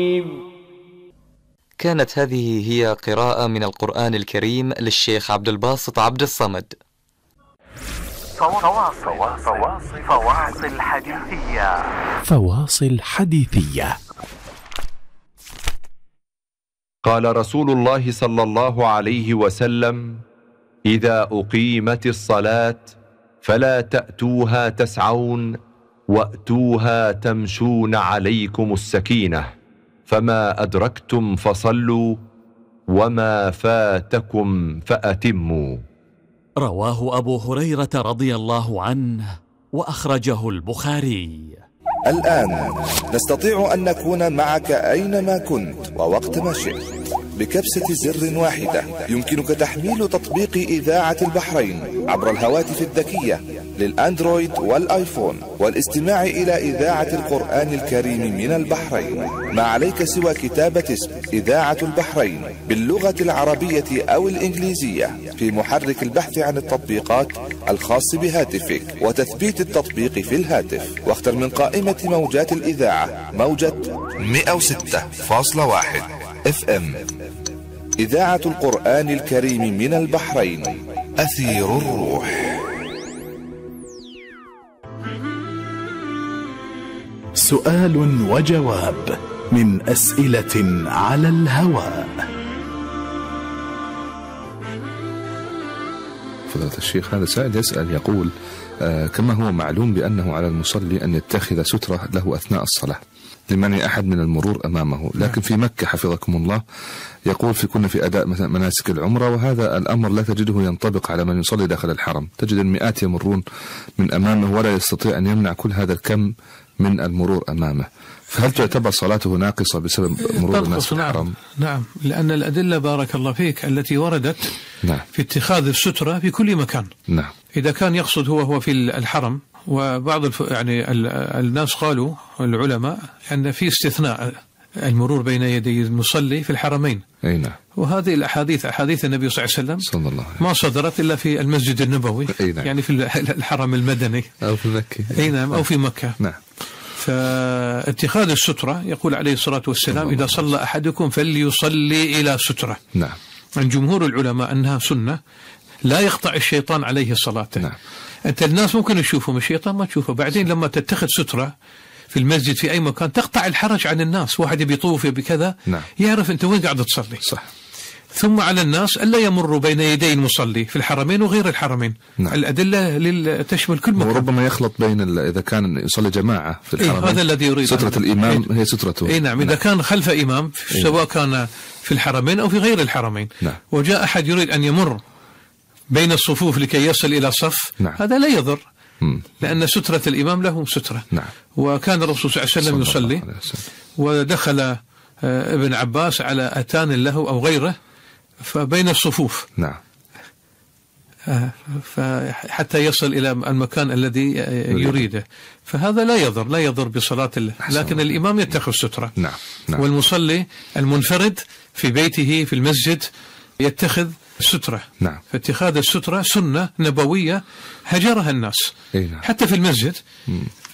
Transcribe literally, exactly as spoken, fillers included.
كانت هذه هي قراءة من القرآن الكريم للشيخ عبد الباسط عبد الصمد. فواصل فواصل فواصل حديثية فواصل حديثية. قال رسول الله صلى الله عليه وسلم: إذا أقيمت الصلاة فلا تأتوها تسعون وأتوها تمشون عليكم السكينة، فما أدركتم فصلوا وما فاتكم فأتموا. رواه أبو هريرة رضي الله عنه وأخرجه البخاري. الآن نستطيع أن نكون معك أينما كنت ووقت ما شئت. بكبسة زر واحدة يمكنك تحميل تطبيق إذاعة البحرين عبر الهواتف الذكية للأندرويد والآيفون والاستماع إلى إذاعة القرآن الكريم من البحرين. ما عليك سوى كتابة اسم إذاعة البحرين باللغة العربية أو الإنجليزية في محرك البحث عن التطبيقات الخاص بهاتفك وتثبيت التطبيق في الهاتف، واختر من قائمة موجات الإذاعة موجة مئة وستة فاصلة واحد اف ام. إذاعة القرآن الكريم من البحرين، أثير الروح. سؤال وجواب من أسئلة على الهواء. فضيلة الشيخ، هذا سائل يسأل يقول: آه كما هو معلوم بأنه على المصلي أن يتخذ سترة له أثناء الصلاة لمنع أحد من المرور أمامه، لكن في مكة حفظكم الله يقول في كنا في أداء مثلا مناسك العمرة، وهذا الأمر لا تجده ينطبق على من يصلي داخل الحرم، تجد المئات يمرون من أمامه ولا يستطيع أن يمنع كل هذا الكم من المرور أمامه، فهل تعتبر صلاته ناقصة بسبب مرور الناس في الحرم؟ نعم، لأن الأدلة بارك الله فيك التي وردت نعم. في اتخاذ السترة في كل مكان. نعم. إذا كان يقصد هو هو في الحرم، وبعض الف... يعني ال... الناس قالوا العلماء أن في استثناء المرور بين يدي المصلي في الحرمين. أي نعم. وهذه الأحاديث أحاديث النبي صلى الله عليه وسلم صلى الله عليه. ما صدرت إلا في المسجد النبوي. أي نعم. يعني في الحرم المدني أو في مكة. أي نعم. أو في مكة. نعم. فاتخاذ السترة يقول عليه الصلاة والسلام: إذا صلى أحدكم فليصلي إلى سترة. نعم. عن جمهور العلماء أنها سنة لا يقطع الشيطان عليه صلاته. نعم. أنت الناس ممكن يشوفهم، الشيطان ما تشوفه. بعدين لما تتخذ سترة في المسجد في أي مكان تقطع الحرج عن الناس، واحد بيطوف بكذا نعم. يعرف أنت وين قاعد تصلي. صح. ثم على الناس ألا يمروا بين يدي المصلي في الحرمين وغير الحرمين. نعم. الأدلة تشمل كل مكان. وربما يخلط بين إذا كان يصلي جماعة في الحرمين. إيه هذا الذي يريد. سترة الإمام هي سترته. إيه نعم. إذا نعم. كان خلف إمام سواء كان في الحرمين أو في غير الحرمين نعم. وجاء أحد يريد أن يمر بين الصفوف لكي يصل إلى صف نعم. هذا لا يضر، لأن سترة الإمام له سترة نعم. وكان الرسول صلى الله عليه وسلم يصلي ودخل ابن عباس على أتان له أو غيره فبين الصفوف نعم. حتى يصل إلى المكان الذي يريده، فهذا لا يضر لا يضر بصلاة الله، لكن الإمام يتخذ سترة نعم. نعم. والمصلي المنفرد في بيته في المسجد يتخذ سترة نعم. فاتخاذ السترة سنة نبوية هجرها الناس نعم. حتى في المسجد